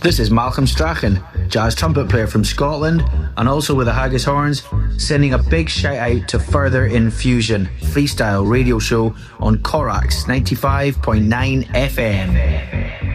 This is Malcolm Strachan, jazz trumpet player from Scotland and also with the Haggis Horns, sending a big shout out to Further Infusion freestyle radio show on Corax 95.9 FM.